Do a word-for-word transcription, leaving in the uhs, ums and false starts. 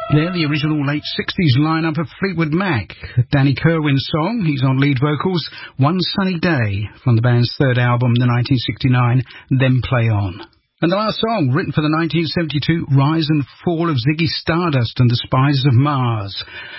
There, the original late sixties lineup of Fleetwood Mac. Danny Kerwin's song, he's on lead vocals, One Sunny Day, from the band's third album, the nineteen sixty-nine, Then Play On. And the last song, written for the nineteen seventy-two Rise and Fall of Ziggy Stardust and the Spies of Mars.